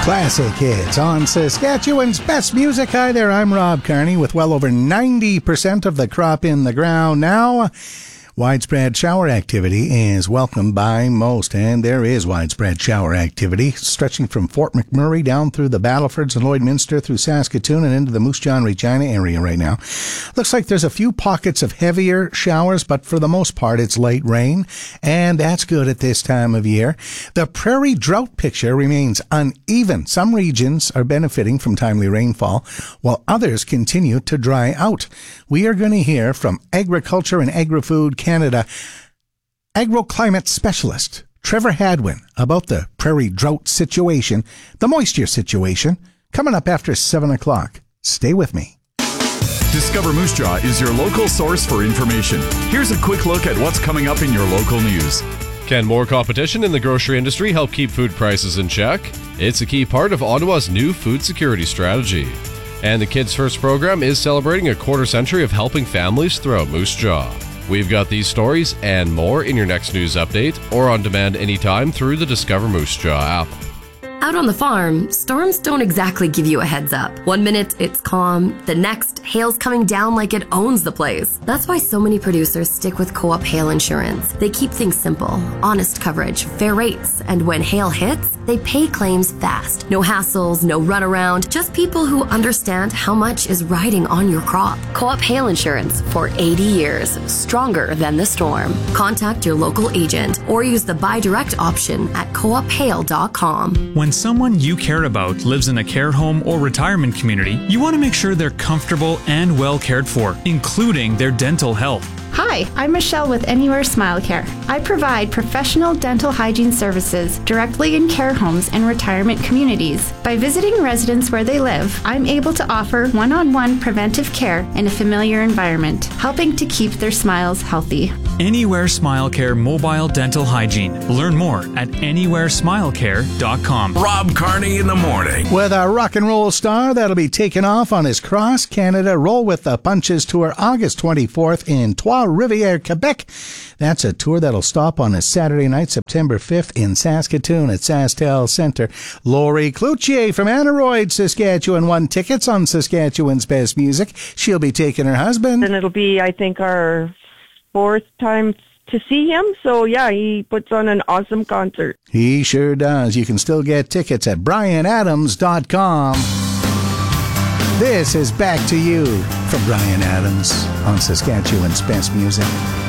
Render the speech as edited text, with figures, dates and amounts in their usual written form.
Classic hits on Saskatchewan's best music. Hi there, I'm Rob Carney with well over 90% of the crop in the ground now. Widespread shower activity is welcomed by most, and there is widespread shower activity stretching from Fort McMurray down through the Battlefords and Lloydminster through Saskatoon and into the Moose Jaw and Regina area right now. Looks like there's a few pockets of heavier showers, but for the most part it's light rain, and that's good at this time of year. The prairie drought picture remains uneven. Some regions are benefiting from timely rainfall, while others continue to dry out. We are going to hear from Agriculture and Agri-Food Canada agroclimate specialist Trevor Hadwin about the prairie drought situation, the moisture situation, coming up after 7 o'clock. Stay with me. Discover Moose Jaw is your local source for information. Here's a quick look at what's coming up in your local news. Can more competition in the grocery industry help keep food prices in check? It's a key part of Ottawa's new food security strategy. And the Kids First program is celebrating a quarter century of helping families throughout Moose Jaw. We've got these stories and more in your next news update or on demand anytime through the Discover Moose Jaw app. Out on the farm, storms don't exactly give you a heads up. One minute it's calm, the next hail's coming down like it owns the place. That's why so many producers stick with Co-op Hail Insurance. They keep things simple, honest coverage, fair rates, and when hail hits, they pay claims fast. No hassles, no runaround, just people who understand how much is riding on your crop. Co-op Hail Insurance for 80 years, stronger than the storm. Contact your local agent or use the buy direct option at coophail.com. When someone you care about lives in a care home or retirement community, you want to make sure they're comfortable and well cared for, including their dental health. Hi, I'm Michelle with Anywhere Smile Care. I provide professional dental hygiene services directly in care homes and retirement communities. By visiting residents where they live, I'm able to offer one-on-one preventive care in a familiar environment, helping to keep their smiles healthy. Anywhere Smile Care Mobile Dental Hygiene. Learn more at anywheresmilecare.com. Rob Carney in the morning. With a rock and roll star that'll be taken off on his Cross Canada Roll with the Punches tour August 24th in Trois-Rivières, Quebec. That's a tour that'll stop on a Saturday night, September 5th in Saskatoon at SaskTel Centre. Lori Cloutier from Aneroid, Saskatchewan won tickets on Saskatchewan's Best Music. She'll be taking her husband. And it'll be, I think, our fourth time to see him. So, yeah, he puts on an awesome concert. He sure does. You can still get tickets at brianadams.com. This is Back to You from Brian Adams on Saskatchewan's Best Music.